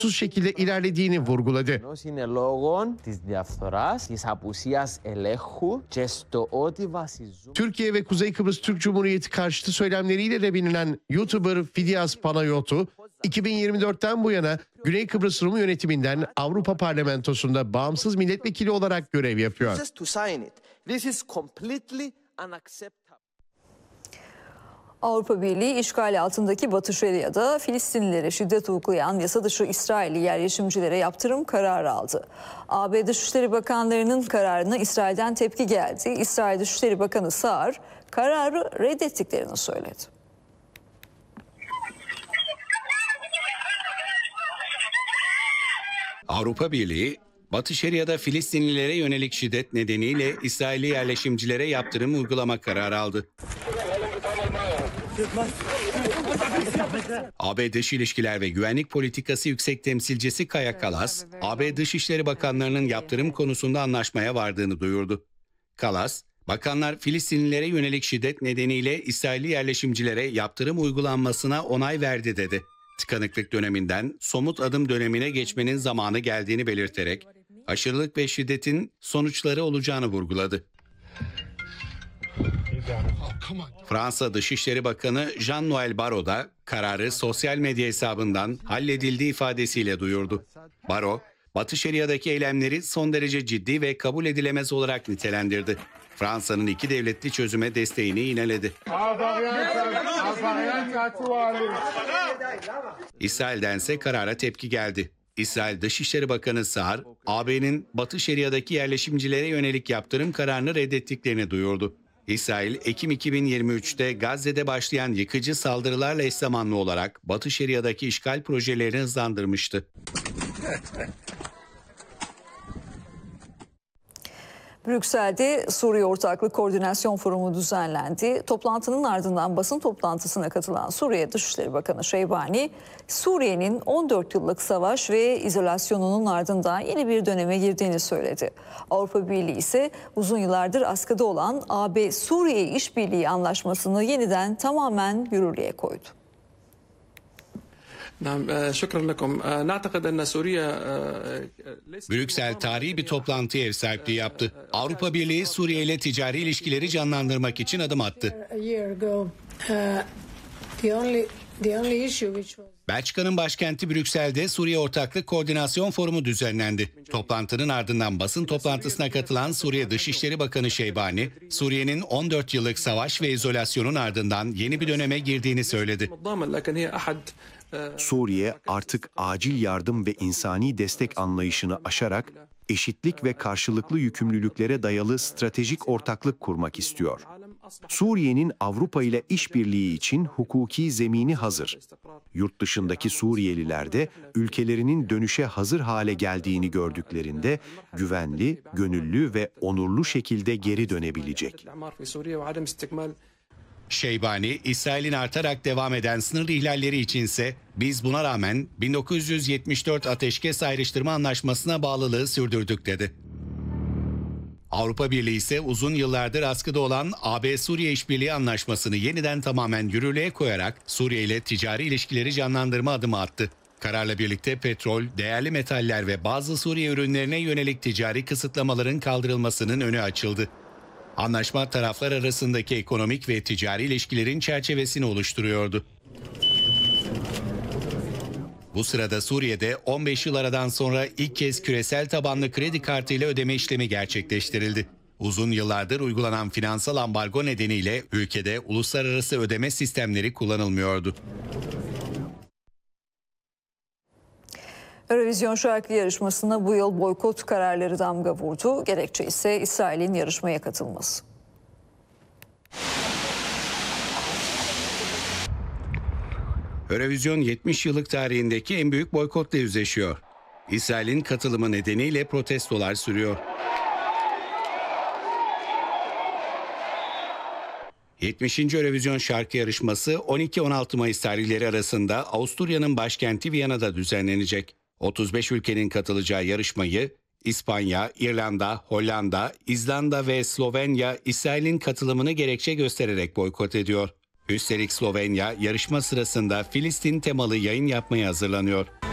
şekilde ilerlediğini vurguladı. Türkiye ve Kuzey Kıbrıs Türk Cumhuriyeti karşıtı söylemleriyle de bilinen YouTuber Fidias Panayotou, 2024'ten bu yana Güney Kıbrıs Rum yönetiminden Avrupa Parlamentosu'nda bağımsız milletvekili olarak görev yapıyor. Avrupa Birliği işgal altındaki Batı Şeria'da Filistinlilere şiddet uygulayan yasa dışı İsrailli yerleşimcilere yaptırım kararı aldı. AB Dışişleri Bakanlarının kararına İsrail'den tepki geldi. İsrail Dışişleri Bakanı Saar kararı reddettiklerini söyledi. Avrupa Birliği, Batı Şeria'da Filistinlilere yönelik şiddet nedeniyle İsrailli yerleşimcilere yaptırım uygulama kararı aldı. AB Dış İlişkiler ve Güvenlik Politikası Yüksek Temsilcisi Kaja Kallas, AB Dışişleri Bakanlarının yaptırım konusunda anlaşmaya vardığını duyurdu. Kallas, bakanlar Filistinlilere yönelik şiddet nedeniyle İsrailli yerleşimcilere yaptırım uygulanmasına onay verdi dedi. Tıkanıklık döneminden somut adım dönemine geçmenin zamanı geldiğini belirterek, aşırılık ve şiddetin sonuçları olacağını vurguladı. Fransa Dışişleri Bakanı Jean-Noël Barrot da kararı sosyal medya hesabından halledildiği ifadesiyle duyurdu. Barrot, Batı Şeria'daki eylemleri son derece ciddi ve kabul edilemez olarak nitelendirdi. Fransa'nın iki devletli çözüme desteğini yineledi. İsrail'dense karara tepki geldi. İsrail Dışişleri Bakanı Saar, AB'nin Batı Şeria'daki yerleşimcilere yönelik yaptırım kararını reddettiklerini duyurdu. İsrail, Ekim 2023'te Gazze'de başlayan yıkıcı saldırılarla eş zamanlı olarak Batı Şeria'daki işgal projelerini hızlandırmıştı. Brüksel'de Suriye Ortaklık Koordinasyon Forumu düzenlendi. Toplantının ardından basın toplantısına katılan Suriye Dışişleri Bakanı Şeybani, Suriye'nin 14 yıllık savaş ve izolasyonunun ardından yeni bir döneme girdiğini söyledi. Avrupa Birliği ise uzun yıllardır askıda olan AB-Suriye İşbirliği Anlaşması'nı yeniden tamamen yürürlüğe koydu. Brüksel tarihi bir toplantıya ev sahipliği yaptı. Avrupa Birliği Suriye ile ticari ilişkileri canlandırmak için adım attı. Belçika'nın başkenti Brüksel'de Suriye Ortaklık Koordinasyon Forumu düzenlendi. Toplantının ardından basın toplantısına katılan Suriye Dışişleri Bakanı Şeybani, Suriye'nin 14 yıllık savaş ve izolasyonun ardından yeni bir döneme girdiğini söyledi. Suriye artık acil yardım ve insani destek anlayışını aşarak eşitlik ve karşılıklı yükümlülüklere dayalı stratejik ortaklık kurmak istiyor. Suriye'nin Avrupa ile işbirliği için hukuki zemini hazır. Yurt dışındaki Suriyeliler de ülkelerinin dönüşe hazır hale geldiğini gördüklerinde güvenli, gönüllü ve onurlu şekilde geri dönebilecek. Şeybani, İsrail'in artarak devam eden sınır ihlalleri içinse biz buna rağmen 1974 Ateşkes Ayrıştırma Anlaşması'na bağlılığı sürdürdük dedi. Avrupa Birliği ise uzun yıllardır askıda olan AB-Suriye İşbirliği Anlaşması'nı yeniden tamamen yürürlüğe koyarak Suriye ile ticari ilişkileri canlandırma adımı attı. Kararla birlikte petrol, değerli metaller ve bazı Suriye ürünlerine yönelik ticari kısıtlamaların kaldırılmasının önü açıldı. Anlaşma taraflar arasındaki ekonomik ve ticari ilişkilerin çerçevesini oluşturuyordu. Bu sırada Suriye'de 15 yıl aradan sonra ilk kez küresel tabanlı kredi kartıyla ödeme işlemi gerçekleştirildi. Uzun yıllardır uygulanan finansal ambargo nedeniyle ülkede uluslararası ödeme sistemleri kullanılmıyordu. Eurovision şarkı yarışmasına bu yıl boykot kararları damga vurdu. Gerekçe ise İsrail'in yarışmaya katılması. Eurovision 70 yıllık tarihindeki en büyük boykotla yüzleşiyor. İsrail'in katılımı nedeniyle protestolar sürüyor. 70. Eurovision şarkı yarışması 12-16 Mayıs tarihleri arasında Avusturya'nın başkenti Viyana'da düzenlenecek. 35 ülkenin katılacağı yarışmayı İspanya, İrlanda, Hollanda, İzlanda ve Slovenya İsrail'in katılımını gerekçe göstererek boykot ediyor. Üstelik Slovenya yarışma sırasında Filistin temalı yayın yapmaya hazırlanıyor.